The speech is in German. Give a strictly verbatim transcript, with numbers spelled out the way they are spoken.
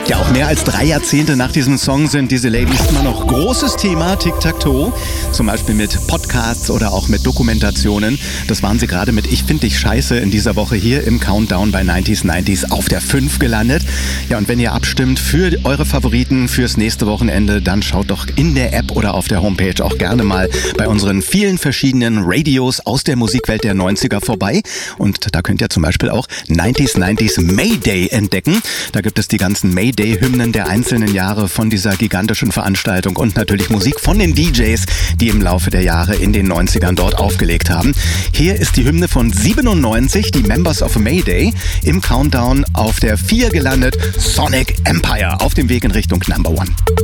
Ja, auch mehr als drei Jahrzehnte nach diesem Song sind diese Ladies immer noch großes Thema, Tic-Tac-Toe. Zum Beispiel mit Podcasts oder auch mit Dokumentationen. Das waren sie gerade mit Ich find dich scheiße in dieser Woche hier im Countdown bei neunzig neunzig auf der fünf gelandet. Ja, und wenn ihr abstimmt für eure Favoriten fürs nächste Wochenende, dann schaut doch in der App oder auf der Homepage auch gerne mal bei unseren vielen verschiedenen Radios aus der Musikwelt der neunziger vorbei. Und da könnt ihr zum Beispiel auch neunzig neunzig Mayday entdecken. Da gibt es die ganzen Mayday-Hymnen der einzelnen Jahre von dieser gigantischen Veranstaltung und natürlich Musik von den D Js, die im Laufe der Jahre in den neunzigern dort aufgelegt haben. Hier ist die Hymne von siebenundneunzig, die Members of Mayday, im Countdown auf der vier gelandet, Sonic Empire, auf dem Weg in Richtung Number One.